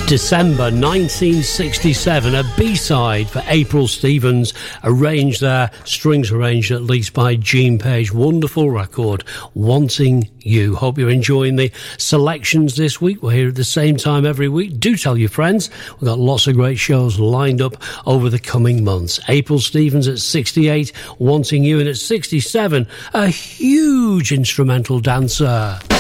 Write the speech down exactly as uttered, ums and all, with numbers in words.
December nineteen sixty-seven, a B-side for April Stevens, arranged there, strings arranged at least by Gene Page. Wonderful record, Wanting You. Hope you're enjoying the selections this week. We're here at the same time every week. Do tell your friends. We've got lots of great shows lined up over the coming months. April Stevens at sixty-eight, Wanting You, and at sixty-seven, a huge instrumental dancer.